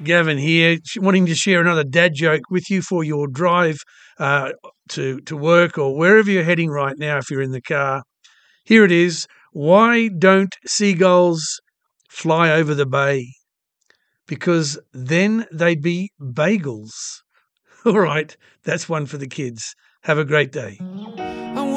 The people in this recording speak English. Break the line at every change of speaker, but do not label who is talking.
Gavin here, wanting to share another dad joke with you for your drive to work or wherever you're heading right now if you're in the car. Here it is. Why don't seagulls fly over the bay? Because then they'd be bagels. All right, that's one for the kids. Have a great day.